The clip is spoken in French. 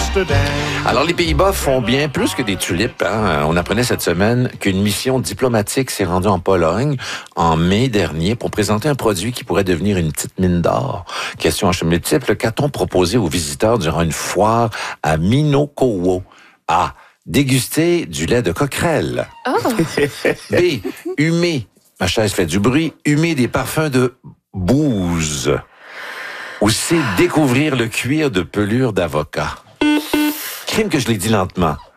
Alors, les Pays-Bas font bien plus que des tulipes. Hein? On apprenait cette semaine qu'une mission diplomatique s'est rendue en Pologne en mai dernier pour présenter un produit qui pourrait devenir une petite mine d'or. Question en multiple, qu'a-t-on proposé aux visiteurs durant une foire à Minokowo? A. Déguster du lait de coquerelle. Oh. B. Humer. Ma chaise fait du bruit. Humer des parfums de bouse. Ou C. Découvrir le cuir de pelure d'avocat. Crime que je l'ai dit lentement.